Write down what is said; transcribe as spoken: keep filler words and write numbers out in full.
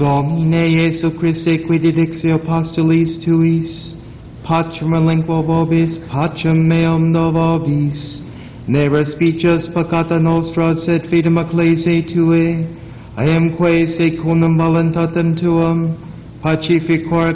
Domine Iesu Christe, qui didixio postulis tuis, pacem relinquo vobis, pacem meum do vobis, ne respices peccata nostra, sed fidem ecclesiae Tuae, eamque secundum voluntatem Tuam, pacificor